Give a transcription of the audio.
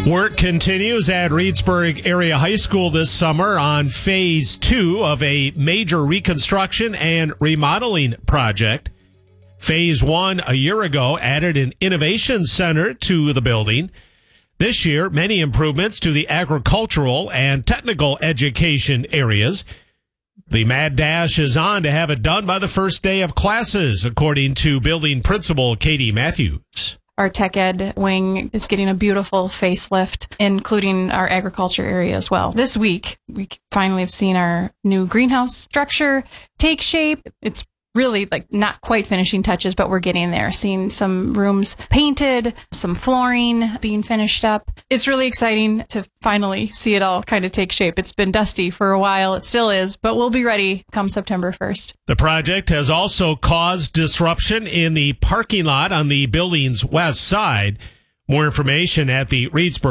Work continues at Reedsburg Area High School this summer on Phase 2 of a major reconstruction and remodeling project. Phase 1 a year ago added an innovation center to the building. This year, many improvements to the agricultural and technical education areas. The mad dash is on to have it done by the first day of classes, according to building principal Katie Matthews. Our tech ed wing is getting a beautiful facelift, including our agriculture area as well. This week, we finally have seen our new greenhouse structure take shape. It's really not quite finishing touches, but we're getting there. Seeing some rooms painted, some flooring being finished up. It's really exciting to finally see it all kind of take shape. It's been dusty for a while. It still is, but we'll be ready come September 1st. The project has also caused disruption in the parking lot on the building's west side. More information at the Reedsburg